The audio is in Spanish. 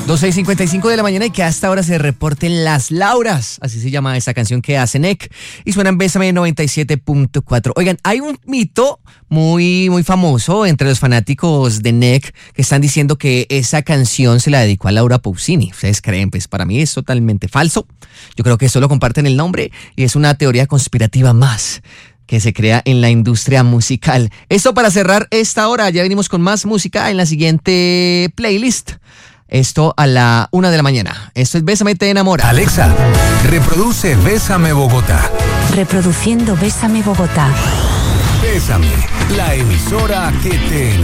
12:55 de la mañana y que hasta ahora se reporten las Lauras. Así se llama esa canción que hace NEK y suena en Bésame 97.4. Oigan, hay un mito muy famoso entre los fanáticos de NEK que están diciendo que esa canción se la dedicó a Laura Pausini. ¿Ustedes creen? Pues para mí es totalmente falso. Yo creo que solo comparten el nombre y es una teoría conspirativa más que se crea en la industria musical. Esto para cerrar esta hora. Ya venimos con más música en la siguiente playlist. Esto a la 1 de la mañana. Esto es Bésame te enamora. Alexa, reproduce Bésame Bogotá. Reproduciendo Bésame Bogotá. Bésame, la emisora que te enamora.